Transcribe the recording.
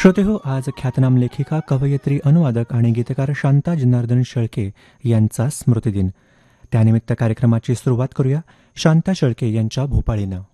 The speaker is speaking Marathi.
श्रोतेहो, आज ख्यातनाम लेखिका, कवयित्री, अनुवादक आणि गीतकार शांता जनार्दन शेळके यांचा स्मृतिदिन. त्यानिमित्त कार्यक्रमाची सुरुवात करूया शांता शेळके यांच्या भोपाळीनं.